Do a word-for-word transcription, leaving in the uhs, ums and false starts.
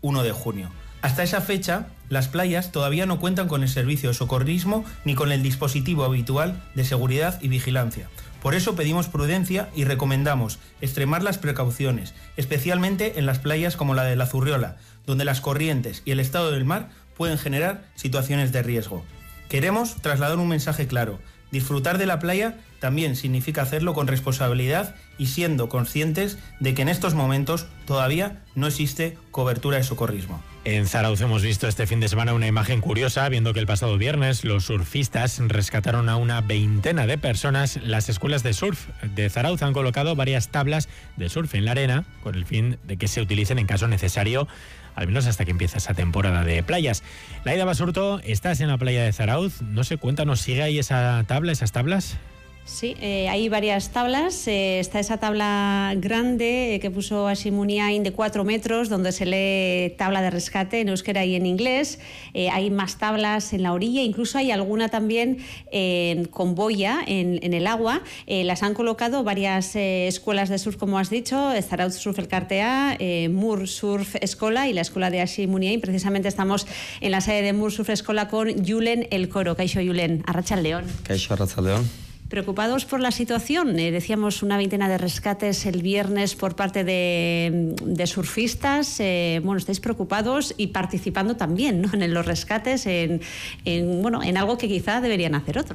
uno de junio. Hasta esa fecha, las playas todavía no cuentan con el servicio de socorrismo ni con el dispositivo habitual de seguridad y vigilancia. Por eso pedimos prudencia y recomendamos extremar las precauciones, especialmente en las playas como la de La Zurriola, donde las corrientes y el estado del mar pueden generar situaciones de riesgo. Queremos trasladar un mensaje claro. Disfrutar de la playa también significa hacerlo con responsabilidad y siendo conscientes de que en estos momentos todavía no existe cobertura de socorrismo. En Zarauz hemos visto este fin de semana una imagen curiosa, viendo que el pasado viernes los surfistas rescataron a una veintena de personas. Las escuelas de surf de Zarauz han colocado varias tablas de surf en la arena con el fin de que se utilicen en caso necesario, al menos hasta que empiece esa temporada de playas. Laida Basurto, estás en la playa de Zarauz. No sé, cuéntanos, ¿sigue ahí esa tabla, esas tablas? Sí, eh, hay varias tablas. Eh, está esa tabla grande eh, que puso Así Muniain de cuatro metros, donde se lee tabla de rescate en euskera y en inglés. Eh, hay más tablas en la orilla, incluso hay alguna también eh, con boya en, en el agua. Eh, las han colocado varias eh, escuelas de surf, como has dicho, Zarauz Surf Elkartea, eh, Mur Surf Escola y la escuela de Así Muniain. Precisamente estamos en la sede de Mur Surf Escola con Julen El Coro. Kaixo Julen, Arratsaldeon. Kaixo Arratsaldeon. Preocupados por la situación, eh, decíamos una veintena de rescates el viernes por parte de, de surfistas. Eh, bueno, estáis preocupados y participando también, ¿no?, en los rescates, en, en, bueno, en algo que quizá deberían hacer otros.